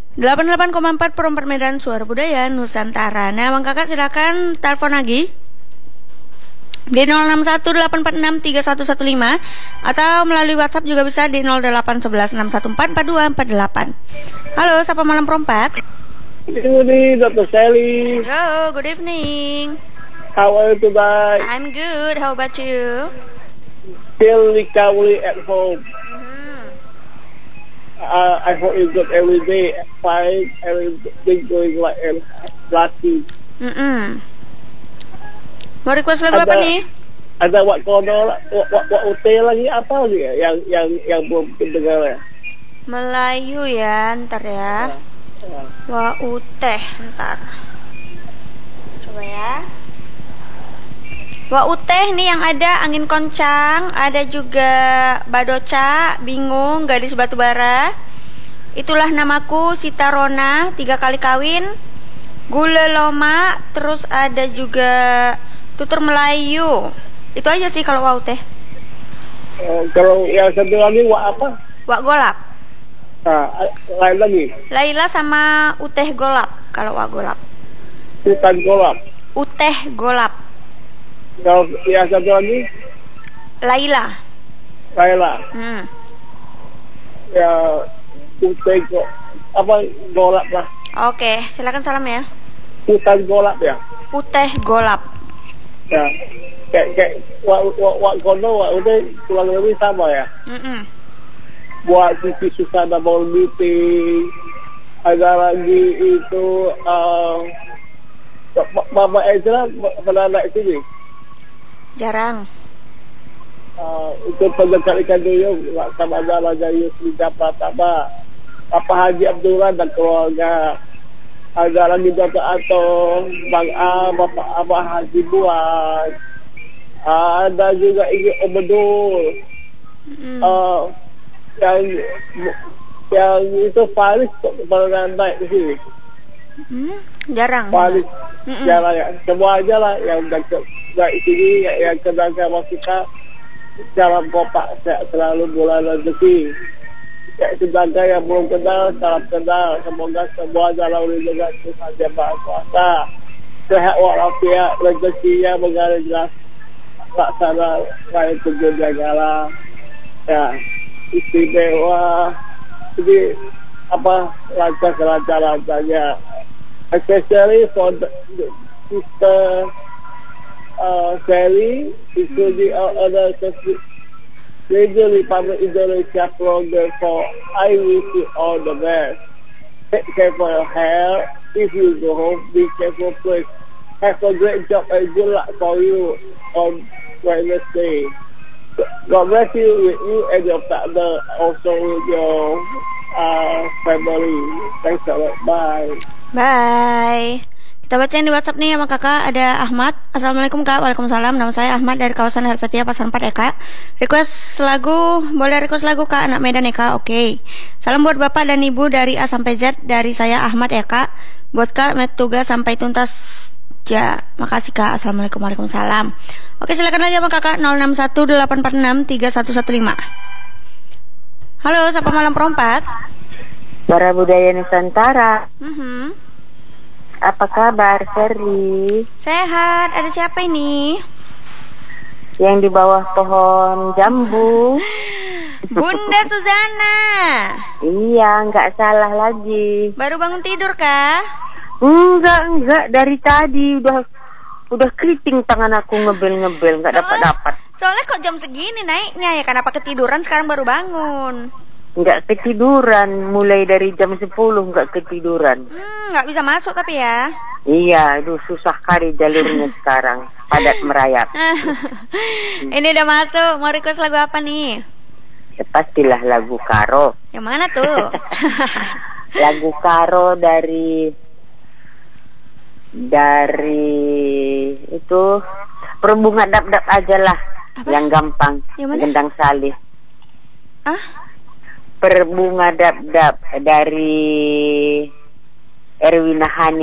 88,4 Perempat Medan, Suara Budaya Nusantara. Nah, Bang Kakak silakan telepon lagi di 0618463115 atau melalui WhatsApp juga bisa di 08116144248. Halo, sapa malam perempat. Good evening, Dr. Sally. Hello, good evening. How are you today? I'm good. How about you? Still recovery at home. I hope you good every day. Fine, everything going like lucky. Mau request lagu apa nih? Ada Wak Kono, Wak Ute lagi apa lagi ya? Yang belum dengar ya? Melayu ya, ntar ya. Wak Uteh, ntar. Coba ya. Wak Uteh nih yang ada Angin Koncang, ada juga Badoca, Bingung, Gadis Batubara. Itulah Namaku, Sita Rona, 3 kali kawin, Gula Loma, terus ada juga Tutur Melayu. Itu aja sih kalau Wak Uteh. Kalau yang satu lagi Wak apa? Wak Golap. Lain lagi. Laila sama Uteh Golap. Kalau Wak Golap. Hutan Golap. Uteh Golap. Kalau yang satu lagi Laila. Ya Uteh apa Golap lah. Oke, silakan salam ya. Hutan Golap ya. Uteh Golap. Ya. Kayak Wak Kono, Wak Uteh kurang lebih sama ya. Buat Siti Susana Ball Meeting. Ada lagi itu Mama Ezra pernah naik sini. Jarang. Itu pendekat ikan duyung sama ada Raja Yusri Pratama, Papa Haji Abdullah dan keluarga. Ada lagi Dr. Ato, Bang A, Bapak Abah Haji Buat. Ada juga Igi Obedul. Yang itu Faris pernah naik ke sini. Jarang. Faris jarang ya. Semua aja lah yang dekat naik sini, yang kenal sama kita. Salam kopak, saya selalu bulan rezeki. Sedangkan yang belum kenal, salam kenal. Semoga semua dalam lindungan Tuhan Yang Maha Kuasa. Sehat walafiat, rezekinya mengalir jelas. Laksana kain tujuh jagala. Ya, istimewa. Jadi apa lancar-lancarnya. Especially for the sister Sally, including other Radio Republic Indonesia program. For I wish you all the best. Take care for your hair. If you go home, be careful please. Have a great job and good luck for you on Wednesday. God bless you with you and your partner, also with your family. Thanks a lot. Bye. Bye. Kita bacain di WhatsApp nih sama kakak. Ada Ahmad. Assalamualaikum kak. Waalaikumsalam. Nama saya Ahmad dari kawasan Helvetia Pasar 4 ya kak. Request lagu. Boleh request lagu kak, anak Medan ya kak. Oke. Salam buat bapak dan ibu dari A sampai Z. Dari saya Ahmad ya kak. Buat kak tugas sampai tuntas ja. Makasih kak. Assalamualaikum. Waalaikumsalam. Oke, silakan aja sama kakak. 0618463115. Halo, sapa malam perempat. Suara Budaya Nusantara. Apa kabar, Sherly? Sehat. Ada siapa ini? Yang di bawah pohon jambu. Bunda Suzana. Iya, nggak salah lagi. Baru bangun tidur kah? Enggak. Dari tadi udah keriting tangan aku ngebel, nggak dapat. Soalnya kok jam segini naiknya ya? Kenapa ketiduran sekarang baru bangun? Nggak ketiduran, mulai dari jam 10 nggak ketiduran. Nggak bisa masuk tapi ya. Iya, itu susah kali jalurnya sekarang, padat merayap. Ini udah masuk, mau request lagu apa nih? Ya, pastilah lagu Karo. Yang mana tuh? Lagu Karo dari itu Berbunga Dap-Dap aja lah. Apa? Yang gampang. Gendang Salih. Berbunga Dap-Dap dari Erwina Hani.